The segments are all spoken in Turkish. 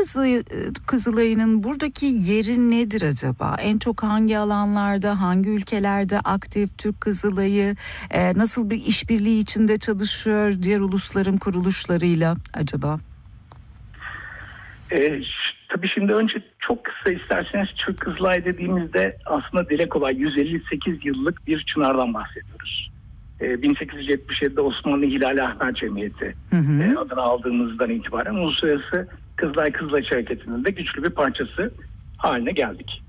Kızılayı'nın buradaki yeri nedir acaba? En çok hangi alanlarda, hangi ülkelerde aktif Türk Kızılayı? Nasıl bir işbirliği içinde çalışıyor diğer ulusların kuruluşlarıyla acaba? Tabii şimdi önce çok kısa isterseniz Türk Kızılay dediğimizde aslında dile kolay 158 yıllık bir çınardan bahsediyoruz. 1877'de Osmanlı Hilal Ahmer Cemiyeti adını aldığımızdan itibaren Uluslararası Kızılay Hareketi'nin de güçlü bir parçası haline geldik.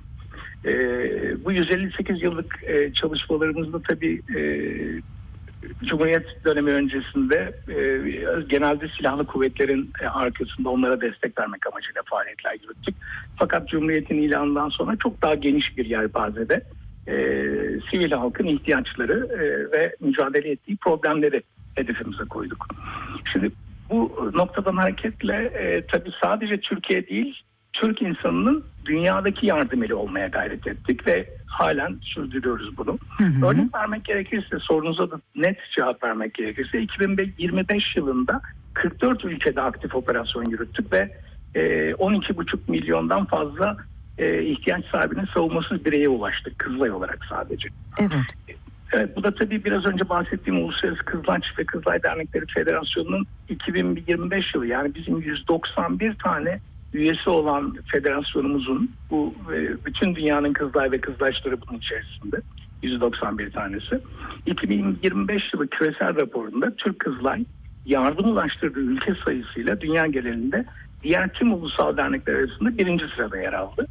Bu 158 yıllık çalışmalarımızda tabii Cumhuriyet dönemi öncesinde genelde silahlı kuvvetlerin arkasında onlara destek vermek amacıyla faaliyetler yürüttük. Fakat Cumhuriyet'in ilanından sonra çok daha geniş bir yelpazede sivil halkın ihtiyaçları ve mücadele ettiği problemleri hedefimize koyduk. Şimdi bu noktadan hareketle tabii sadece Türkiye değil, Türk insanının dünyadaki yardım eli olmaya gayret ettik ve halen sürdürüyoruz bunu. Örnek vermek gerekirse, sorunuza da net cevap vermek gerekirse 2025 yılında 44 ülkede aktif operasyon yürüttük ve 12,5 milyondan fazla ihtiyaç sahibinin savunmasız bireye ulaştık Kızılay olarak sadece. Evet, bu da tabii biraz önce bahsettiğim Uluslararası Kızılaç ve Kızılay Dernekleri Federasyonu'nun 2025 yılı, yani bizim 191 tane üyesi olan federasyonumuzun, bu bütün dünyanın Kızılay ve Kızılaçları bunun içerisinde 191 tanesi. 2025 yılı küresel raporunda Türk Kızılay yardım ulaştırdığı ülke sayısıyla dünya genelinde diğer tüm ulusal dernekler arasında 1. sırada yer aldı.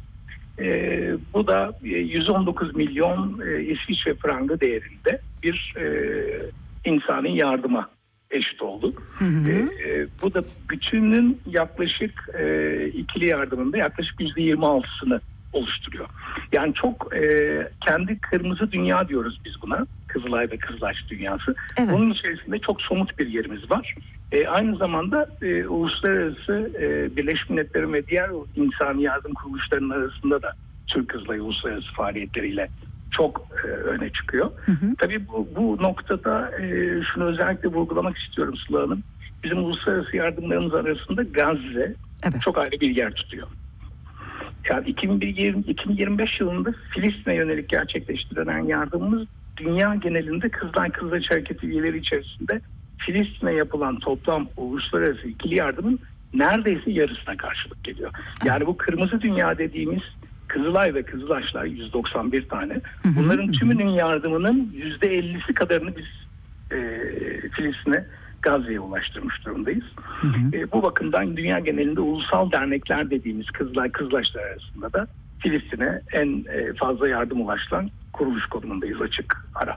Bu da 119 milyon İsviçre frangı değerinde bir insani yardıma eşit oldu. Bu da bütünün yaklaşık ikili yardımında yaklaşık %26'sını oluşturuyor. Yani çok kendi kırmızı dünya diyoruz biz buna. Kızılay ve Kızılaç dünyası. Evet. Bunun içerisinde çok somut bir yerimiz var. Aynı zamanda uluslararası Birleşmiş Milletler'in ve diğer insani yardım kuruluşlarının arasında da Türk Kızılayı uluslararası faaliyetleriyle çok öne çıkıyor. Tabii bu noktada şunu özellikle vurgulamak istiyorum Sıla Hanım. Bizim uluslararası yardımlarımız arasında Gazze çok ayrı bir yer tutuyor. Yani 2025 yılında Filistin'e yönelik gerçekleştirilen yardımımız dünya genelinde Kızılaç Hareketi üyeleri içerisinde Filistin'e yapılan toplam uluslararası ikili yardımın neredeyse yarısına karşılık geliyor. Yani bu kırmızı dünya dediğimiz Kızılay ve Kızılaçlar 191 tane. Bunların tümünün yardımının %50'si kadarını biz Filistin'e, Gazze'ye ulaştırmış durumdayız. Bu bakımdan dünya genelinde ulusal dernekler dediğimiz Kızılay, Kızılaçlar arasında da Filistin'e en fazla yardım ulaştıran kuruluş konumundayız, açık ara.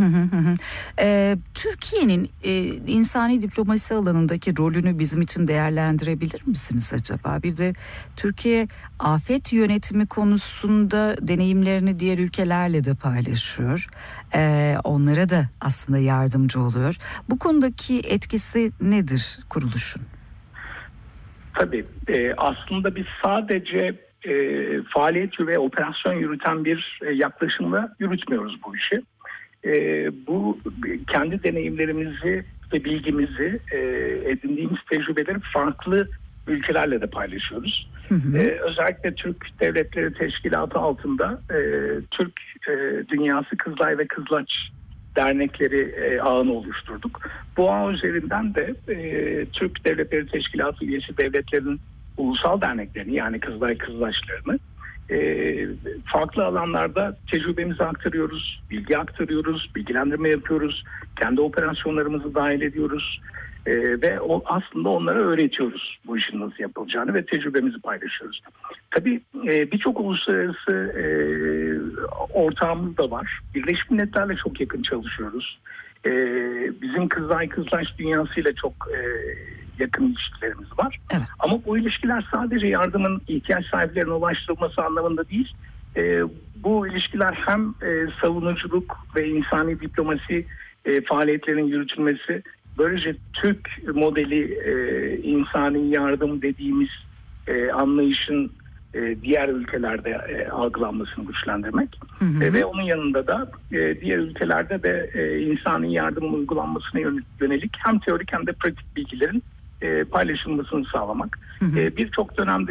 Türkiye'nin insani diplomasi alanındaki rolünü bizim için değerlendirebilir misiniz acaba? Bir de Türkiye afet yönetimi konusunda deneyimlerini diğer ülkelerle de paylaşıyor. Onlara da aslında yardımcı oluyor. Bu konudaki etkisi nedir kuruluşun? Tabii aslında biz sadece faaliyet ve operasyon yürüten bir yaklaşımla yürütmüyoruz bu işi. Bu kendi deneyimlerimizi ve bilgimizi, edindiğimiz tecrübeleri farklı ülkelerle de paylaşıyoruz. Özellikle Türk Devletleri Teşkilatı altında Türk Dünyası Kızılay ve Kızılaç dernekleri ağını oluşturduk. Bu ağ üzerinden de Türk Devletleri Teşkilatı üyesi devletlerin ulusal derneklerini, yani Kızılay Kızılaçlarını farklı alanlarda tecrübemizi aktarıyoruz, bilgi aktarıyoruz, bilgilendirme yapıyoruz, kendi operasyonlarımızı dahil ediyoruz ve aslında onlara öğretiyoruz bu işin nasıl yapılacağını ve tecrübemizi paylaşıyoruz. Tabii birçok uluslararası ortağımız da var. Birleşmiş Milletler'le çok yakın çalışıyoruz. Bizim Kızılay Kızılaç dünyasıyla çok yakın ilişkilerimiz var. Evet. Ama bu ilişkiler sadece yardımın ihtiyaç sahiplerine ulaştırılması anlamında değil. Bu ilişkiler hem savunuculuk ve insani diplomasi faaliyetlerinin yürütülmesi, böylece Türk modeli insani yardım dediğimiz anlayışın diğer ülkelerde algılanmasını güçlendirmek ve onun yanında da diğer ülkelerde de insani yardımın uygulanmasına yönelik hem teorik hem de pratik bilgilerin paylaşılmasını sağlamak. Birçok dönemde